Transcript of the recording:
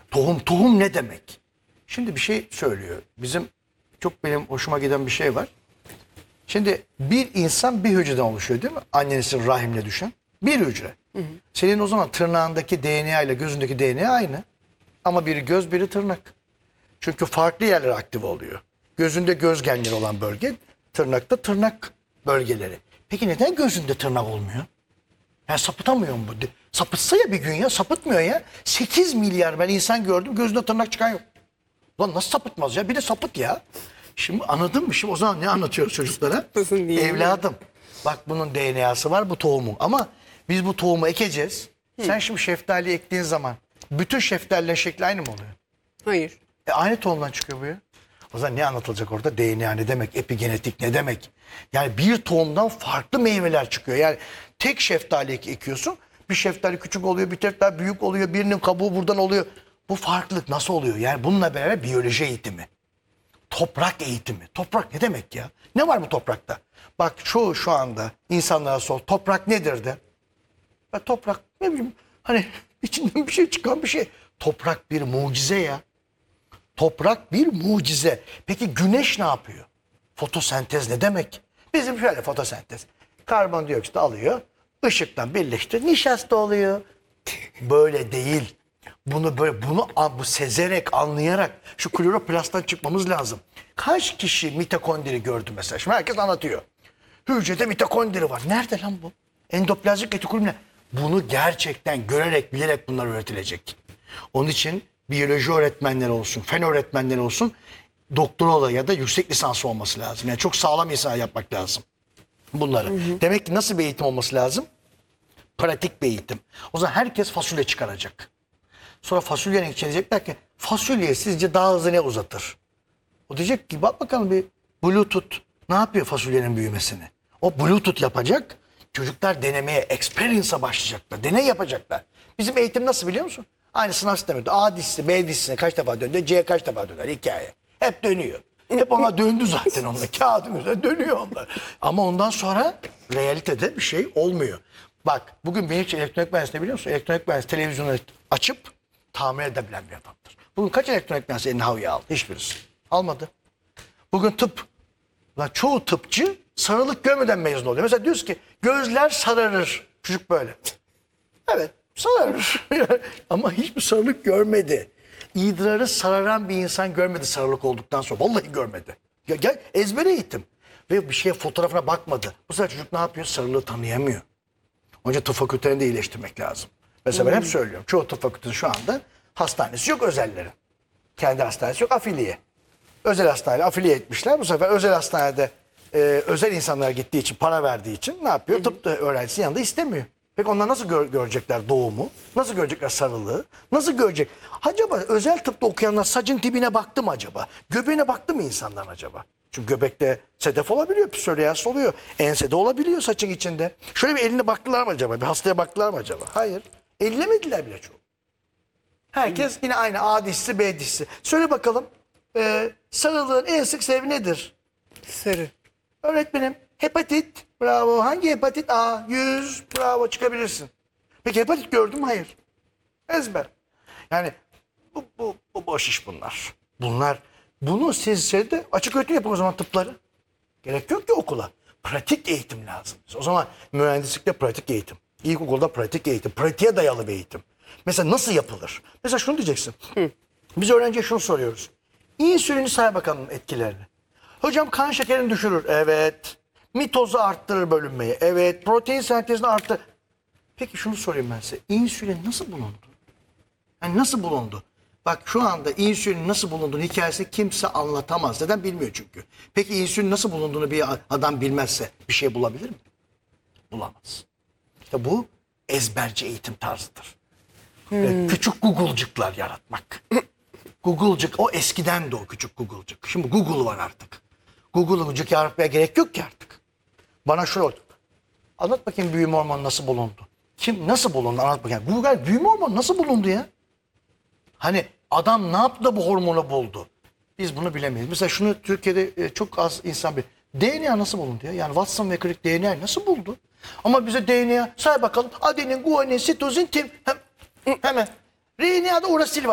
Tohum ne demek? Şimdi bir şey söylüyor. Benim hoşuma giden bir şey var. Şimdi bir insan bir hücreden oluşuyor değil mi? Annenin rahimle düşen. Bir hücre. Senin o zaman tırnağındaki DNA ile gözündeki DNA aynı. Ama biri göz, biri tırnak. Çünkü farklı yerler aktif oluyor. Gözünde göz genleri olan bölge, tırnakta tırnak bölgeleri. Peki neden gözünde tırnak olmuyor? Yani sapıtamıyor mu bu? Sapıtsa ya bir gün ya, sapıtmıyor ya. 8 milyar ben insan gördüm, gözünde tırnak çıkan yok. Lan nasıl sapıtmaz ya? Bir de sapıt ya. Şimdi anladın mı? Şimdi o zaman ne anlatıyoruz çocuklara? Evladım bak bunun DNA'sı var, bu tohumun. Ama biz bu tohumu ekeceğiz. Sen şimdi şeftali ektiğin zaman bütün şeftalilerin şekli aynı mı oluyor? Hayır. Aynı tohumdan çıkıyor bu ya. O zaman ne anlatılacak orada? DNA ne demek? Epigenetik ne demek? Yani bir tohumdan farklı meyveler çıkıyor. Yani tek şeftali ekiyorsun. Bir şeftali küçük oluyor, bir şeftali büyük oluyor. Birinin kabuğu buradan oluyor. Bu farklılık nasıl oluyor? Yani bununla beraber biyoloji eğitimi. Toprak eğitimi. Toprak ne demek ya? Ne var bu toprakta? Bak şu anda insanlara sor. Toprak nedir de? Ya toprak ne bileyim hani içinden bir şey çıkan bir şey. Toprak bir mucize ya. Toprak bir mucize. Peki güneş ne yapıyor? Fotosentez ne demek? Bizim şöyle fotosentez. Karbondioksit alıyor, ışıktan birleştir, nişasta oluyor. Böyle değil. Bu sezerek, anlayarak şu kloroplastten çıkmamız lazım. Kaç kişi mitokondri gördü mesela? Şimdi herkes anlatıyor. Hücrede mitokondri var. Nerede lan bu? Endoplazmik retikulum ne? Bunu gerçekten görerek, bilerek bunlar öğretilecek. Onun için biyoloji öğretmenleri olsun, fen öğretmenleri olsun, doktora ya da yüksek lisansı olması lazım. Yani çok sağlam insan yapmak lazım bunları. Demek ki nasıl bir eğitim olması lazım? Pratik bir eğitim. O zaman herkes fasulye çıkaracak. Sonra fasulyenin içine diyecekler ki fasulye sizce daha hızlı ne uzatır? O diyecek ki bak bakalım bir Bluetooth ne yapıyor fasulyenin büyümesini? O Bluetooth yapacak. Çocuklar denemeye, experience'a başlayacaklar. Deney yapacaklar. Bizim eğitim nasıl biliyor musun? Aynı sınav sistemi. A dizisi, B dizisine kaç defa döndü, C kaç defa döner hikaye. Hep dönüyor. Hep ona döndü zaten onlar. Kağıdın üzerine dönüyor onlar. Ama ondan sonra realitede bir şey olmuyor. Bak bugün benim için elektronik mühendisliği biliyor musun? Elektronik mühendisliği televizyonu açıp tamir edebilen bir adamdır. Bugün kaç elektronik mühendisliği eline havaya aldı? Hiçbirisi. Almadı. Bugün tıp. Lan çoğu tıpçı sarılık görmeden mezun oluyor. Mesela diyoruz ki gözler sararır. Çocuk böyle. Evet sararır. Ama hiçbir sarılık görmedi. İdrarı sararan bir insan görmedi sarılık olduktan sonra. Vallahi görmedi. Ya, gel ezbere eğitim. Ve bir şeye fotoğrafına bakmadı. Bu sefer çocuk ne yapıyor? Sarılığı tanıyamıyor. Onun için tıp fakültelerini de iyileştirmek lazım. Mesela ben hep söylüyorum. Çoğu tıp fakültesi şu anda hastanesi yok özellerin. Kendi hastanesi yok afiliye. Özel hastaneye afiliye etmişler. Bu sefer özel hastanede özel insanlar gittiği için, para verdiği için ne yapıyor? Tıp öğrencisi yanında istemiyor. Peki onlar nasıl görecekler doğumu? Nasıl görecekler sarılığı? Nasıl görecek? Acaba özel tıpta okuyanlar saçın dibine baktı mı acaba? Göbeğine baktı mı insanlar acaba? Çünkü göbekte sedef olabiliyor, psoriasis oluyor. Ensede olabiliyor saçın içinde. Şöyle bir eline baktılar mı acaba? Bir hastaya baktılar mı acaba? Hayır. Ellemediler bile çoğu. Herkes yine aynı A dişisi, B dişisi. Söyle bakalım. Sarılığın en sık sebebi nedir? Sarı. Öğretmenim hepatit. Bravo. Hangi hepatit? A. 100. Bravo çıkabilirsin. Peki hepatit gördün mü? Hayır. Ezber. Yani bu boş iş bunlar. Bunu siz şeyde açık öğretim yapın o zaman tıpları. Gerek yok ki okula. Pratik eğitim lazım. O zaman mühendislikte pratik eğitim. İlkokulda pratik eğitim. Pratiğe dayalı bir eğitim. Mesela nasıl yapılır? Mesela şunu diyeceksin. Biz öğrenciye şunu soruyoruz. İnsülini say bakalım etkilerini. Hocam kan şekerini düşürür. Evet. Mitozu arttırır bölünmeyi. Evet. Protein sentezini arttırır. Peki şunu sorayım ben size. İnsülin nasıl bulundu? Yani nasıl bulundu? Bak şu anda insülin nasıl bulunduğunu hikayesi kimse anlatamaz. Neden bilmiyor çünkü. Peki insülin nasıl bulunduğunu bir adam bilmezse bir şey bulabilir mi? Bulamaz. İşte bu ezberci eğitim tarzıdır. Küçük Google'cıklar yaratmak. Google'cık o eskiden de o küçük Google'cık. Şimdi Google var artık. Google'cık yaratmaya gerek yok ki artık. Bana şunu anlat bakayım büyüme hormonu nasıl bulundu? Kim nasıl bulundu anlat bakayım. Google büyüme hormonu nasıl bulundu ya? Hani adam ne yaptı da bu hormonu buldu? Biz bunu bilemeyiz. Mesela şunu Türkiye'de çok az insan bilir. DNA nasıl bulundu ya? Yani Watson ve Crick DNA nasıl buldu? Ama bize DNA say bakalım. Adenin, guanin, sitozin, tim. Hemen. RNA'da orası var.